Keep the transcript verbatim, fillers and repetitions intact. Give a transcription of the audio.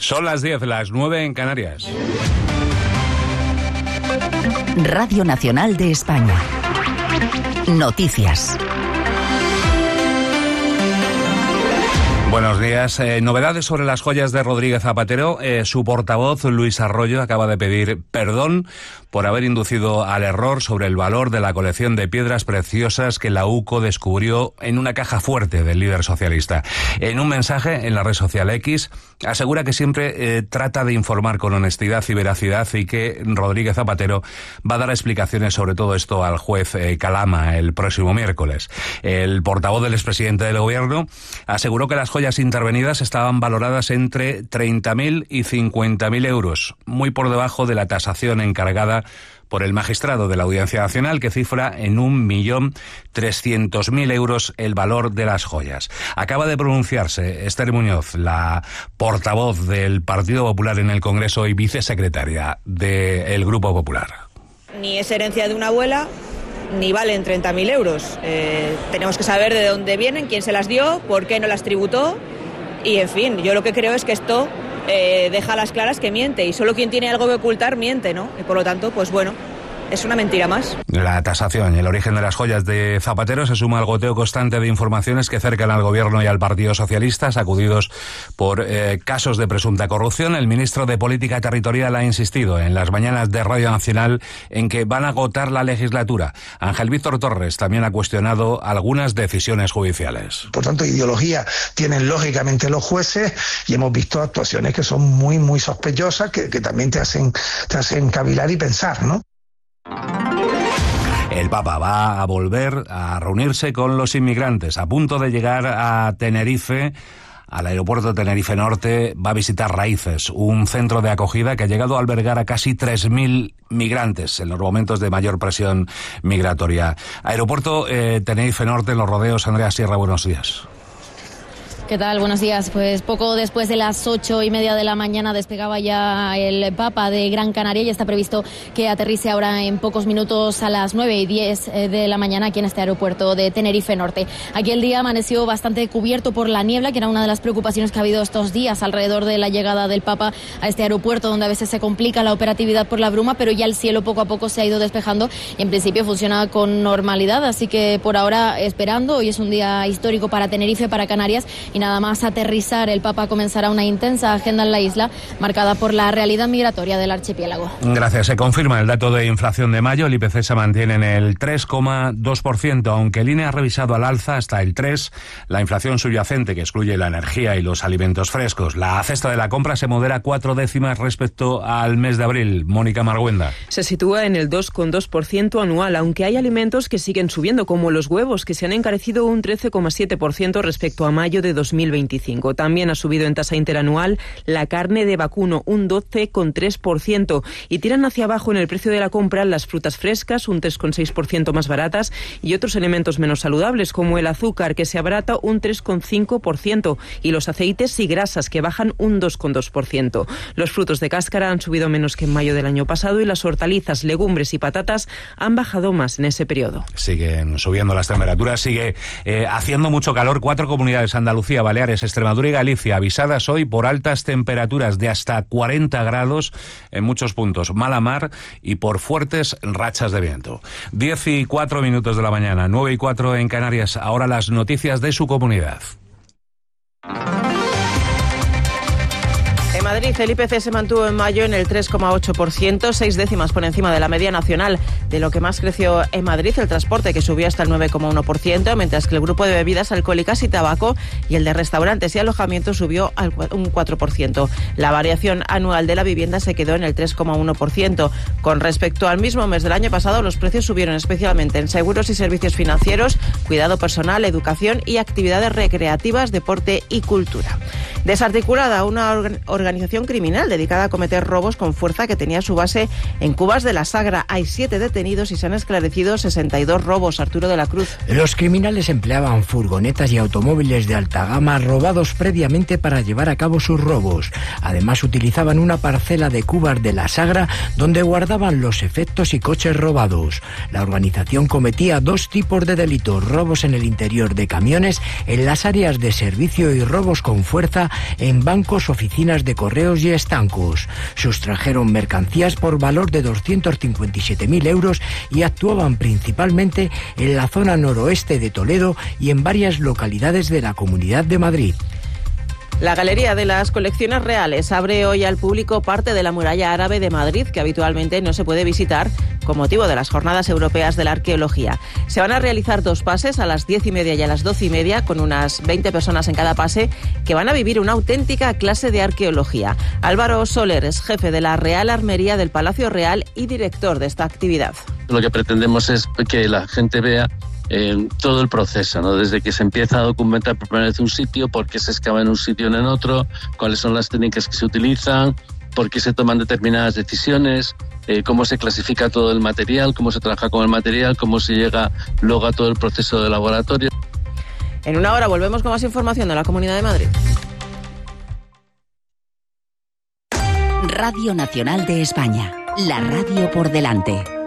Son las diez, las nueve en Canarias. Radio Nacional de España. Noticias. Buenos días. Eh, novedades sobre las joyas de Rodríguez Zapatero. Eh, su portavoz, Luis Arroyo, acaba de pedir perdón por haber inducido al error sobre el valor de la colección de piedras preciosas que la U C O descubrió en una caja fuerte del líder socialista. En un mensaje en la red social X, asegura que siempre eh, trata de informar con honestidad y veracidad y que Rodríguez Zapatero va a dar explicaciones sobre todo esto al juez eh, Calama el próximo miércoles. El portavoz del expresidente del gobierno aseguró que las joyas intervenidas estaban valoradas entre treinta mil y cincuenta mil euros, muy por debajo de la tasación encargada por el magistrado de la Audiencia Nacional, que cifra en un millón trescientos mil euros el valor de las joyas. Acaba de pronunciarse Esther Muñoz, la portavoz del Partido Popular en el Congreso y vicesecretaria del Grupo Popular. Ni es herencia de una abuela, ni valen treinta mil euros. Eh, tenemos que saber de dónde vienen, quién se las dio, por qué no las tributó. Y, en fin, yo lo que creo es que esto eh, deja a las claras que miente. Y solo quien tiene algo que ocultar miente, ¿no? Y, por lo tanto, pues bueno, es una mentira más. La tasación y el origen de las joyas de Zapatero se suma al goteo constante de informaciones que cercan al Gobierno y al Partido Socialista, sacudidos por eh, casos de presunta corrupción. El ministro de Política Territorial ha insistido en las mañanas de Radio Nacional en que van a agotar la legislatura. Ángel Víctor Torres también ha cuestionado algunas decisiones judiciales. Por tanto, ideología tienen lógicamente los jueces y hemos visto actuaciones que son muy, muy sospechosas, que, que también te hacen, te hacen cavilar y pensar, ¿no? El Papa va a volver a reunirse con los inmigrantes. A punto de llegar a Tenerife, al aeropuerto de Tenerife Norte, va a visitar Raíces, un centro de acogida que ha llegado a albergar a casi tres mil migrantes en los momentos de mayor presión migratoria. Aeropuerto eh, Tenerife Norte, en Los Rodeos. Andrea Sierra, buenos días. ¿Qué tal? Buenos días. Pues poco después de las ocho y media de la mañana despegaba ya el Papa de Gran Canaria y está previsto que aterrice ahora en pocos minutos a las nueve y diez de la mañana aquí en este aeropuerto de Tenerife Norte. Aquí el día amaneció bastante cubierto por la niebla, que era una de las preocupaciones que ha habido estos días alrededor de la llegada del Papa a este aeropuerto, donde a veces se complica la operatividad por la bruma, pero ya el cielo poco a poco se ha ido despejando y en principio funciona con normalidad. Así que por ahora esperando, hoy es un día histórico para Tenerife, para Canarias, y nada más aterrizar, el Papa comenzará una intensa agenda en la isla, marcada por la realidad migratoria del archipiélago. Gracias. Se confirma el dato de inflación de mayo. El I P C se mantiene en el tres coma dos por ciento, aunque el I N E ha revisado al alza hasta el tres por ciento. La inflación subyacente, que excluye la energía y los alimentos frescos. La cesta de la compra se modera cuatro décimas respecto al mes de abril. Mónica Marguenda. Se sitúa en el dos coma dos por ciento anual, aunque hay alimentos que siguen subiendo, como los huevos, que se han encarecido un trece coma siete por ciento respecto a mayo de dos mil veinticinco. También ha subido en tasa interanual la carne de vacuno, un doce coma tres por ciento, y tiran hacia abajo en el precio de la compra las frutas frescas, un tres coma seis por ciento más baratas, y otros elementos menos saludables, como el azúcar, que se abarata un tres coma cinco por ciento, y los aceites y grasas, que bajan un dos coma dos por ciento. Los frutos de cáscara han subido menos que en mayo del año pasado, y las hortalizas, legumbres y patatas han bajado más en ese periodo. Siguen subiendo las temperaturas, sigue eh, haciendo mucho calor. Cuatro comunidades: Andalucía, Baleares, Extremadura y Galicia, avisadas hoy por altas temperaturas de hasta cuarenta grados en muchos puntos, mala mar y por fuertes rachas de viento. Diez y cuatro minutos de la mañana, nueve y cuatro en Canarias. Ahora las noticias de su comunidad. En Madrid, el I P C se mantuvo en mayo en el tres coma ocho por ciento, seis décimas por encima de la media nacional. De lo que más creció en Madrid, el transporte, que subió hasta el nueve coma uno por ciento, mientras que el grupo de bebidas alcohólicas y tabaco y el de restaurantes y alojamientos subió al un cuatro por ciento. La variación anual de la vivienda se quedó en el tres coma uno por ciento. Con respecto al mismo mes del año pasado, los precios subieron especialmente en seguros y servicios financieros, cuidado personal, educación y actividades recreativas, deporte y cultura. Desarticulada una organización criminal dedicada a cometer robos con fuerza que tenía su base en Cubas de la Sagra. Hay siete detenidos y se han esclarecido sesenta y dos robos. Arturo de la Cruz. Los criminales empleaban furgonetas y automóviles de alta gama robados previamente para llevar a cabo sus robos. Además, utilizaban una parcela de Cubas de la Sagra donde guardaban los efectos y coches robados. La organización cometía dos tipos de delitos: robos en el interior de camiones, en las áreas de servicio, y robos con fuerza en bancos, oficinas de correos y estancos. Sustrajeron mercancías por valor de doscientos cincuenta y siete mil euros y actuaban principalmente en la zona noroeste de Toledo y en varias localidades de la Comunidad de Madrid. La Galería de las Colecciones Reales abre hoy al público parte de la muralla árabe de Madrid, que habitualmente no se puede visitar con motivo de las Jornadas Europeas de la Arqueología. Se van a realizar dos pases a las diez y media y a las doce y media, con unas veinte personas en cada pase, que van a vivir una auténtica clase de arqueología. Álvaro Soler es jefe de la Real Armería del Palacio Real y director de esta actividad. Lo que pretendemos es que la gente vea Eh, todo el proceso, ¿no? Desde que se empieza a documentar por primera vez un sitio, por qué se excava en un sitio o en otro, cuáles son las técnicas que se utilizan, por qué se toman determinadas decisiones, eh, cómo se clasifica todo el material, cómo se trabaja con el material, cómo se llega luego a todo el proceso de laboratorio. En una hora volvemos con más información de la Comunidad de Madrid. Radio Nacional de España, la radio por delante.